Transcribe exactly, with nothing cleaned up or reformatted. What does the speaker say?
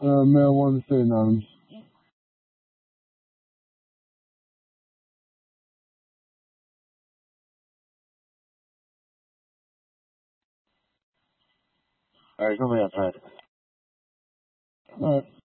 Uh, Mayor wanted to say anonymous. Alright, somebody outside. Alright.